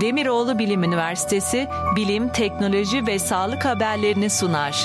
Demiroğlu Bilim Üniversitesi bilim, teknoloji ve sağlık haberlerini sunar.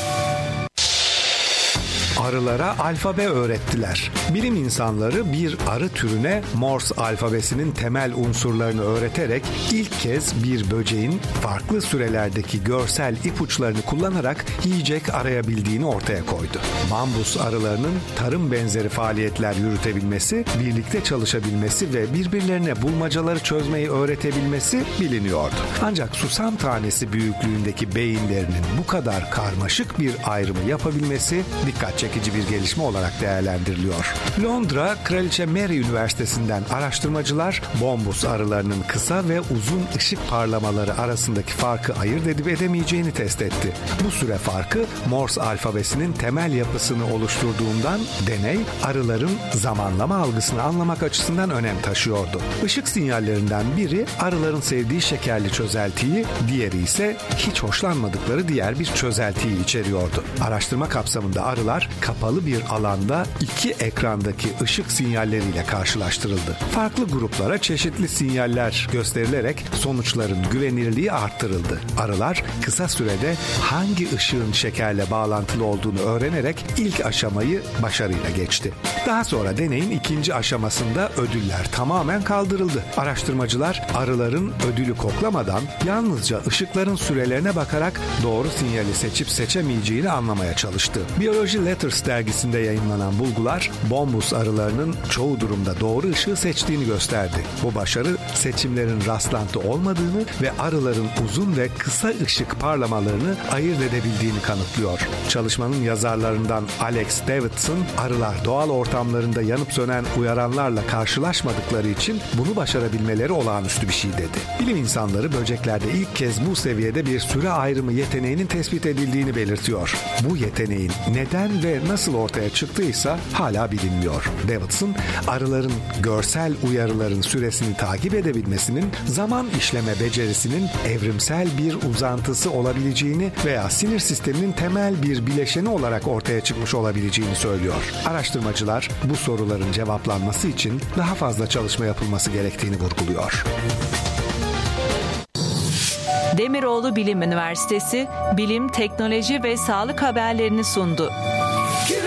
Arılara alfabe öğrettiler. Bilim insanları bir arı türüne Morse alfabesinin temel unsurlarını öğreterek ilk kez bir böceğin farklı sürelerdeki görsel ipuçlarını kullanarak yiyecek arayabildiğini ortaya koydu. Bambus arılarının tarım benzeri faaliyetler yürütebilmesi, birlikte çalışabilmesi ve birbirlerine bulmacaları çözmeyi öğretebilmesi biliniyordu. Ancak susam tanesi büyüklüğündeki beyinlerinin bu kadar karmaşık bir ayrımı yapabilmesi dikkat çekici bir gelişme olarak değerlendiriliyor. Londra Kraliçe Mary Üniversitesi'nden araştırmacılar bambus arılarının kısa ve uzun ışık parlamaları arasındaki farkı ayırt edip edemeyeceğini test etti. Bu süre farkı Morse alfabesinin temel yapısını oluşturduğundan deney arıların zamanlama algısını anlamak açısından önem taşıyordu. Işık sinyallerinden biri arıların sevdiği şekerli çözeltiyi, diğeri ise hiç hoşlanmadıkları diğer bir çözeltiyi içeriyordu. Araştırma kapsamında arılar kapalı bir alanda iki ekrandaki ışık sinyalleriyle karşılaştırıldı. Farklı gruplara çeşitli sinyaller gösterilerek sonuçların güvenilirliği arttırıldı. Arılar kısa sürede hangi ışığın şekerle bağlantılı olduğunu öğrenerek ilk aşamayı başarıyla geçti. Daha sonra deneyin ikinci aşamasında ödüller tamamen kaldırıldı. Araştırmacılar arıların ödülü koklamadan yalnızca ışıkların sürelerine bakarak doğru sinyali seçip seçemeyeceğini anlamaya çalıştı. Biology Letters dergisinde yayınlanan bulgular bambus arılarının çoğu durumda doğru ışığı seçtiğini gösterdi. Bu başarı seçimlerin rastlantı olmadığını ve arıların uzun ve kısa ışık parlamalarını ayırt edebildiğini kanıtlıyor. Çalışmanın yazarlarından Alex Davidson, arılar doğal ortamlarında yanıp sönen uyaranlarla karşılaşmadıkları için bunu başarabilmeleri olağanüstü bir şey dedi. Bilim insanları böceklerde ilk kez bu seviyede bir süre ayrımı yeteneğinin tespit edildiğini belirtiyor. Bu yeteneğin neden ve nasıl ortaya çıktıysa hala bilinmiyor. Davidson, arıların görsel uyarıların süresini takip edebilmesinin zaman işleme becerisinin evrimsel bir uzantısı olabileceğini veya sinir sisteminin temel bir bileşeni olarak ortaya çıkmış olabileceğini söylüyor. Araştırmacılar bu soruların cevaplanması için daha fazla çalışma yapılması gerektiğini vurguluyor. Demiroğlu Bilim Üniversitesi bilim, teknoloji ve sağlık haberlerini sundu.